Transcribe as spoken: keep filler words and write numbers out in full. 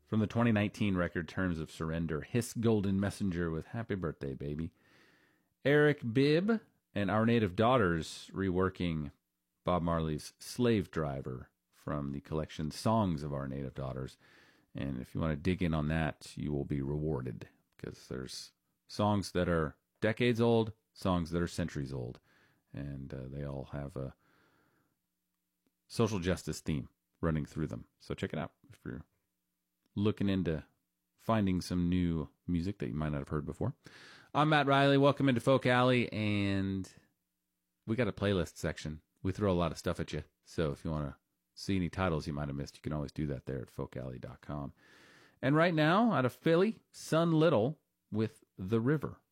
From the twenty nineteen record Terms of Surrender, Hiss Golden Messenger with Happy Birthday, Baby. Eric Bibb and Our Native Daughters reworking Bob Marley's Slave Driver from the collection Songs of Our Native Daughters. And if you want to dig in on that, you will be rewarded, because there's songs that are decades old, songs that are centuries old, and uh, they all have a social justice theme running through them. So check it out if you're looking into finding some new music that you might not have heard before. I'm Matt Riley. Welcome into Folk Alley, and we got a playlist section. We throw a lot of stuff at you, so if you want to see any titles you might have missed, you can always do that there at folk alley dot com. And right now, out of Philly, Sun Little with The River.